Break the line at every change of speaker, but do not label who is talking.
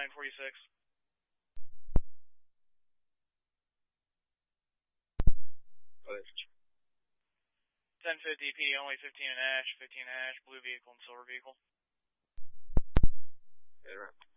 946. 1050 P, only 15 and Ash, blue vehicle and silver vehicle.
Yeah, right.